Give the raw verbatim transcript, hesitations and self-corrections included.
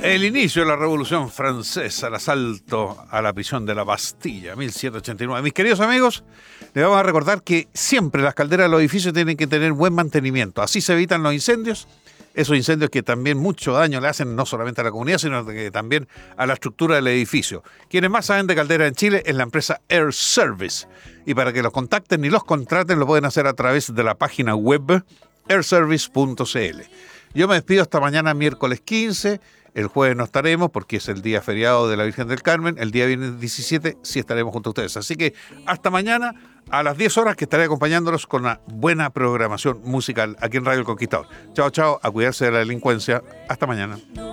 El inicio de la Revolución Francesa, el asalto a la prisión de la Bastilla, mil setecientos ochenta y nueve. Mis queridos amigos, les vamos a recordar que siempre las calderas de los edificios tienen que tener buen mantenimiento. Así se evitan los incendios, esos incendios que también mucho daño le hacen no solamente a la comunidad, sino que también a la estructura del edificio. Quienes más saben de calderas en Chile es la empresa Air Service. Y para que los contacten y los contraten, lo pueden hacer a través de la página web air service punto c l. Yo me despido hasta mañana, miércoles quince. El jueves no estaremos porque es el día feriado de la Virgen del Carmen. El día viernes diecisiete sí estaremos junto a ustedes. Así que hasta mañana a las diez horas, que estaré acompañándolos con una buena programación musical aquí en Radio El Conquistador. Chao, chao. A cuidarse de la delincuencia. Hasta mañana.